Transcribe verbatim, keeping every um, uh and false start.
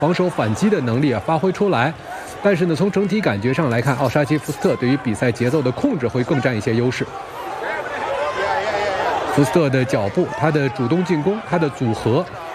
防守反击的能力啊发挥出来。但是呢，从整体感觉上来看，奥沙奇福斯特对于比赛节奏的控制会更占一些优势。福斯特的脚步，他的主动进攻，他的组合。